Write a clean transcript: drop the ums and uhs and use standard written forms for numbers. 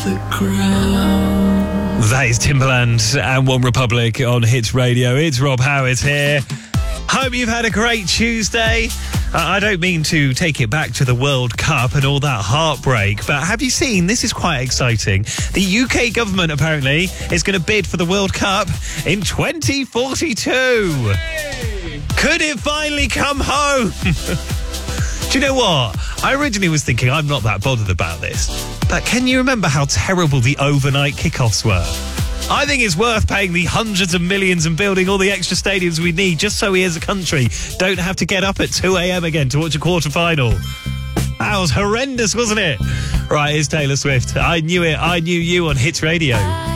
the ground. That is Timbaland and One Republic on Hits Radio. It's Rob Howard here. Hope you've had a great Tuesday. I don't mean to take it back to the World Cup and all that heartbreak, but have you seen, this is quite exciting, the UK government apparently is going to bid for the World Cup in 2042. Hey! Could it finally come home? Do you know what? I originally was thinking I'm not that bothered about this, but can you remember how terrible the overnight kickoffs were? I think it's worth paying the hundreds of millions and building all the extra stadiums we need just so we as a country don't have to get up at 2 a.m. again to watch a quarter-final. That was horrendous, wasn't it? Right, here's Taylor Swift. I knew it. I knew you on Hits Radio.